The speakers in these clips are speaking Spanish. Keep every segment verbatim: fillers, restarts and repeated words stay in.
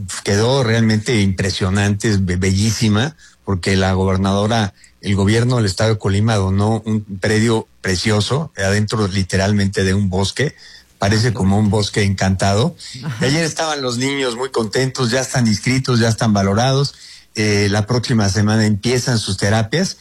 quedó realmente impresionante, es be- bellísima, porque la gobernadora, el gobierno del estado de Colima donó un predio precioso, adentro literalmente de un bosque, parece como un bosque encantado. Y ayer estaban los niños muy contentos, ya están inscritos, ya están valorados, eh, la próxima semana empiezan sus terapias,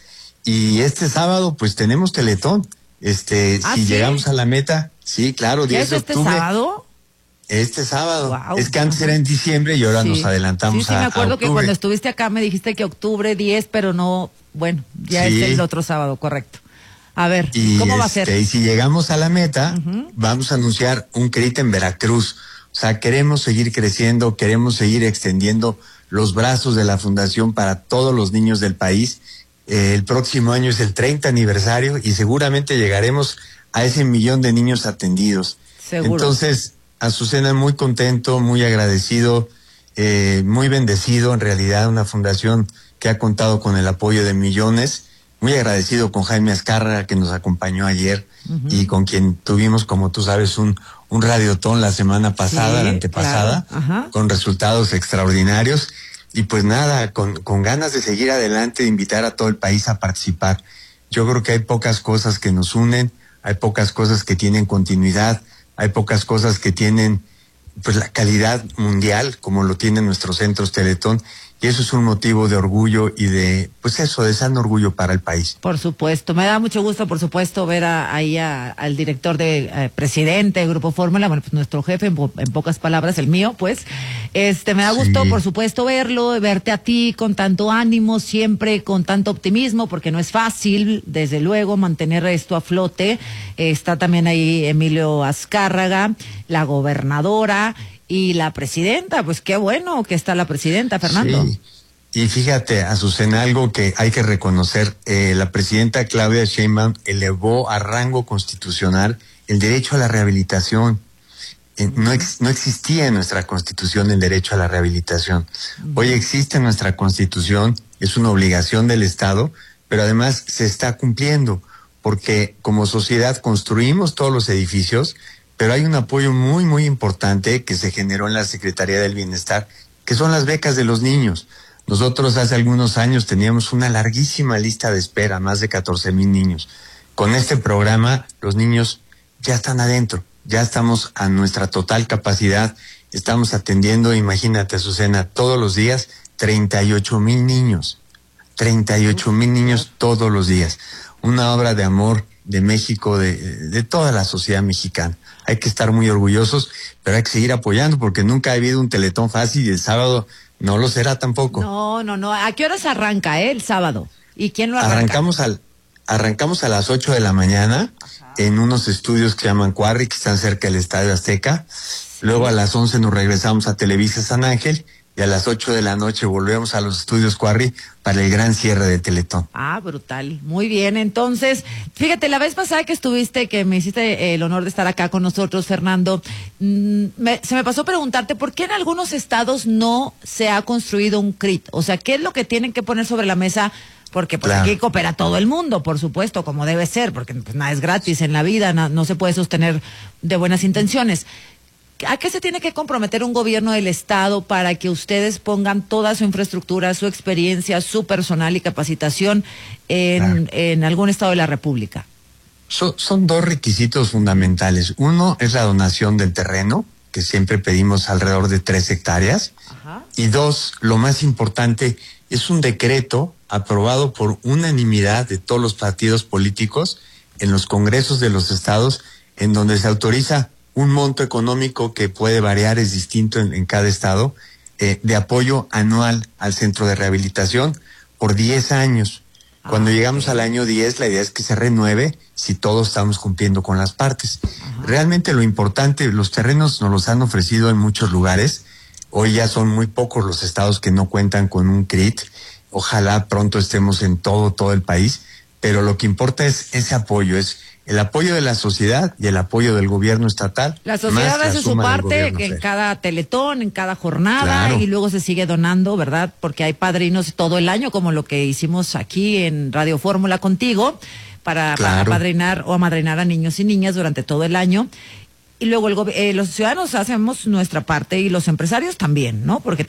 y este sábado pues tenemos Teletón. Este, ¿Ah, si sí? llegamos a la meta, sí, claro, ¿Ya diez es de este octubre. sábado? Este sábado. Wow. Es que antes Ajá. era en diciembre y ahora Sí. nos adelantamos Sí, sí, a, me a acuerdo que octubre. cuando estuviste acá me dijiste que octubre diez, pero no, bueno, ya Sí. es el otro sábado, correcto. A ver, Y ¿cómo va a este, ser? y si llegamos a la meta, Ujú. vamos a anunciar un C R I T en Veracruz. O sea, queremos seguir creciendo, queremos seguir extendiendo los brazos de la fundación para todos los niños del país. Eh, el próximo año es el treinta aniversario y seguramente llegaremos a ese millón de niños atendidos. Seguro. Entonces, Azucena, muy contento, muy agradecido, eh, muy bendecido, en realidad, una fundación que ha contado con el apoyo de millones. Muy agradecido con Jaime Azcárraga, que nos acompañó ayer, uh-huh. y con quien tuvimos, como tú sabes, un, un radiotón la semana pasada, sí, la antepasada, claro. con resultados extraordinarios. Y pues nada, con, con ganas de seguir adelante, de invitar a todo el país a participar. Yo creo que hay pocas cosas que nos unen, hay pocas cosas que tienen continuidad, hay pocas cosas que tienen pues la calidad mundial, como lo tienen nuestros centros Teletón. Y eso es un motivo de orgullo y de, pues eso, de sano orgullo para el país. Por supuesto, me da mucho gusto, por supuesto, ver a, ahí a, al director de eh, presidente de Grupo Fórmula, bueno, pues nuestro jefe, en, po en pocas palabras, el mío, pues. Este, me da gusto, sí. por supuesto, verlo, verte a ti con tanto ánimo, siempre con tanto optimismo, porque no es fácil, desde luego, mantener esto a flote. Eh, está también ahí Emilio Azcárraga, la gobernadora y la presidenta, pues qué bueno que está la presidenta, Fernando. Sí. Y fíjate, Azucena, algo que hay que reconocer, eh, la presidenta Claudia Sheinbaum elevó a rango constitucional el derecho a la rehabilitación. Eh, no, ex, no existía en nuestra Constitución el derecho a la rehabilitación. Hoy existe en nuestra Constitución, es una obligación del Estado, pero además se está cumpliendo, porque como sociedad construimos todos los edificios, pero hay un apoyo muy, muy importante que se generó en la Secretaría del Bienestar, que son las becas de los niños. Nosotros hace algunos años teníamos una larguísima lista de espera, más de catorce mil niños. Con este programa, los niños ya están adentro, ya estamos a nuestra total capacidad, estamos atendiendo, imagínate, Azucena, todos los días, treinta y ocho mil niños, treinta y ocho mil niños todos los días. Una obra de amor de México, de, de toda la sociedad mexicana. Hay que estar muy orgullosos, pero hay que seguir apoyando, porque nunca ha habido un Teletón fácil y el sábado no lo será tampoco. No, no, no. ¿A qué horas arranca, eh, el sábado? ¿Y quién lo arranca? Arrancamos, al, arrancamos a las ocho de la mañana. Ajá. En unos estudios que llaman Cuarri, que están cerca del Estadio Azteca. Sí. Luego a las once nos regresamos a Televisa San Ángel. Y a las ocho de la noche volvemos a los estudios Cuarri para el gran cierre de Teletón. Ah, brutal. Muy bien. Entonces, fíjate, la vez pasada que estuviste, que me hiciste el honor de estar acá con nosotros, Fernando, mmm, me, se me pasó preguntarte por qué en algunos estados no se ha construido un C R I T. O sea, ¿qué es lo que tienen que poner sobre la mesa? Porque pues claro, aquí coopera todo el mundo, por supuesto, como debe ser, porque pues, nada es gratis en la vida, no, no se puede sostener de buenas intenciones. ¿A qué se tiene que comprometer un gobierno del Estado para que ustedes pongan toda su infraestructura, su experiencia, su personal y capacitación en, claro, en algún estado de la República? So, son dos requisitos fundamentales. Uno es la donación del terreno, que siempre pedimos alrededor de tres hectáreas. Ajá. Y dos, lo más importante, es un decreto aprobado por unanimidad de todos los partidos políticos en los congresos de los estados, en donde se autoriza un monto económico que puede variar, es distinto en, en cada estado, eh, de apoyo anual al centro de rehabilitación por diez años. Cuando ah, llegamos okay. al año diez, la idea es que se renueve si todos estamos cumpliendo con las partes. Ajá. Realmente lo importante, los terrenos nos los han ofrecido en muchos lugares. Hoy ya son muy pocos los estados que no cuentan con un C R I T. Ojalá pronto estemos en todo, todo el país. Pero lo que importa es ese apoyo, es el apoyo de la sociedad y el apoyo del gobierno estatal. La sociedad hace su parte en cada teletón, en cada jornada, claro, y luego se sigue donando, ¿verdad? Porque hay padrinos todo el año, como lo que hicimos aquí en Radio Fórmula contigo, para, claro, para apadrinar o amadrinar a niños y niñas durante todo el año. Y luego el eh, los ciudadanos hacemos nuestra parte y los empresarios también, ¿no? Porque